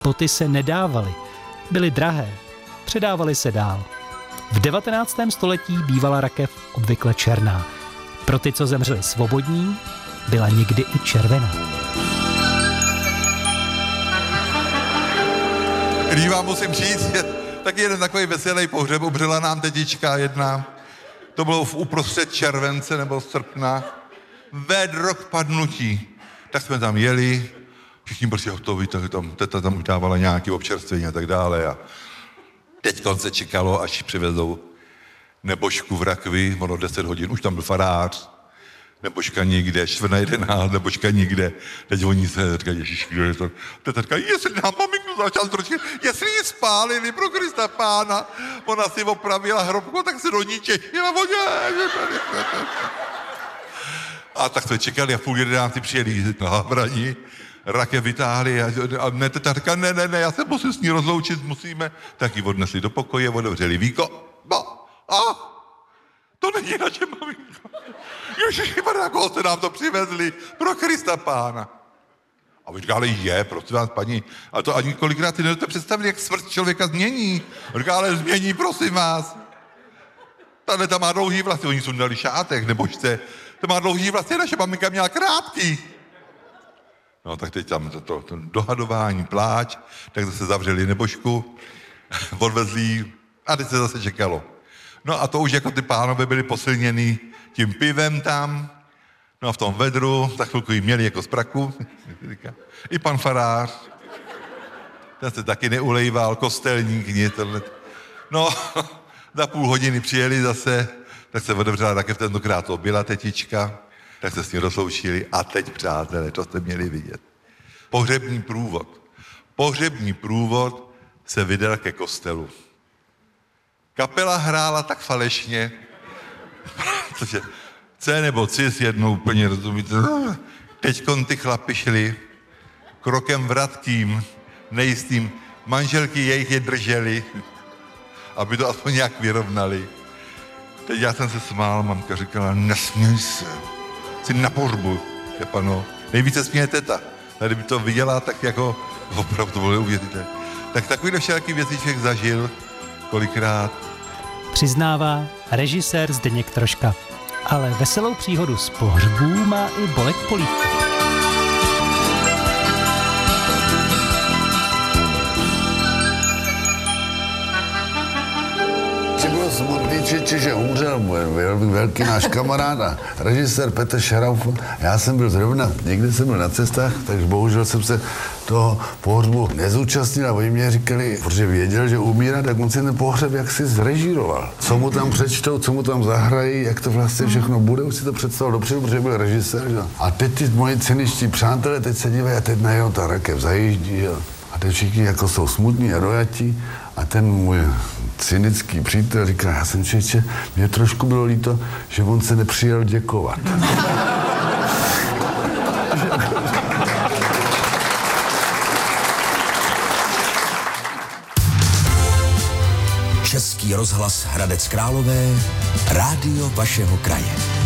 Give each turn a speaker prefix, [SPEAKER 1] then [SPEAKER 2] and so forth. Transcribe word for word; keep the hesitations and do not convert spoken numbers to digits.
[SPEAKER 1] Boty se nedávaly, byly drahé, předávaly se dál. V devatenáctém století bývala rakev obvykle černá. Pro ty, co zemřeli svobodní, byla někdy i červená.
[SPEAKER 2] Když vám musím říct, tak jeden takový veselý pohřeb, umřela nám tetička jedna. To bylo v uprostřed července nebo srpna. Vedro k padnutí. Tak jsme tam jeli, všichni prostě hotoví, tak tam, teta tam už dávala nějaké občerstvení a tak dále. A teď se čekalo, až přivezou nebožku v rakvi, ono deset hodin, už tam byl farář, nebožka nikde, čtvrt na jedenáct, nebožka nikde. Teď oni se říkají, ježiš, kdo je to? Teta říká, jestli nám maminku začal trošku, jestli ji spálili pro Krista Pána, ona si opravila hrobku, tak se do ní češila vodě. A tak jsme čekali a v půl jedenácti přijeli na Havrani, rakev vytáhli a, a ne, teta říká, ne, ne, ne, já se musím s ní rozloučit, musíme. Tak ji odnesli do pokoje, otevřeli víko. No, a to není naše maminka. Ježišmarja, koho jste nám to přivezli? Pro Krista Pána. A vy říká, ale je, prosím vás, paní, a to ani kolikrát si nedote představit, jak smrt člověka změní. Říká, ale změní, prosím vás. Tahle ta má dlouhý vlasy, oni jsou dali šátek, nebožte. To má dlouhý vlasy, naše maminka měla krátký. No tak teď tam to, to, to dohadování, pláč, tak zase zavřeli nebožku, odvezli a teď se zase čekalo. No a to už jako ty pánové byli posilněný tím pivem tam, no a v tom vedru, za chvilku jí měli jako z praku, i pan farář, ten se taky neulejval, kostelník, nie, tohle. No, za půl hodiny přijeli zase, tak se otevřela rakev, tentokrát to byla tetička, tak se s ní rozloučili a teď, přátelé, to jste měli vidět. Pohřební průvod. Pohřební průvod se vydal ke kostelu. Kapela hrála tak falešně, protože C nebo cis jednou úplně, rozumíte, teďkon ty chlapi šli krokem vratkým, nejistým, manželky jejich je drželi, aby to aspoň nějak vyrovnali. Teď já jsem se smál, mamka říkala, nesměj se, jsi na pohřbu, Štěpano. Nejvíce směje teta. A kdyby to viděla, tak jako, opravdu to bylo neuvěřitelné. Tak takovýhle všelaký věci člověk zažil kolikrát.
[SPEAKER 1] Přiznává režisér Zdeněk Troška. Ale veselou příhodu z pohřbů má i Bolek Polívka.
[SPEAKER 3] Smutný Čeče, že umřel můj velký náš kamarád a režisér Petr Šarauf. Já jsem byl zrovna, někde jsem byl na cestách, takže bohužel jsem se toho pohřbu nezúčastnil a oni mě říkali, protože věděl, že umírá, tak on si ten pohřeb jak si zrežíroval. Co mu tam přečtou, co mu tam zahrají, jak to vlastně všechno bude, už si to představil dopředu, protože byl režisér. Že? A teď ty moji ceničtí přátelé, teď se dívají a teď najednou ta rakev zajíždí. Že? A teď všichni jako jsou smutní a dojatí a ten můj cynický přítel říká, já jsem Čeče, mě trošku bylo líto, že on se nepřijel děkovat.
[SPEAKER 4] Český rozhlas Hradec Králové, rádio vašeho kraje.